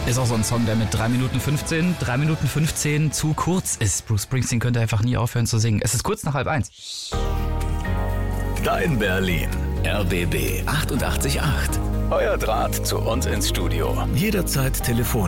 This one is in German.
Ist auch so ein Song, der mit 3 Minuten 15 zu kurz ist. Bruce Springsteen könnte einfach nie aufhören zu singen. Es ist kurz nach 12:30. Dein Berlin. RBB 88.8. Euer Draht zu uns ins Studio. Jederzeit telefonisch.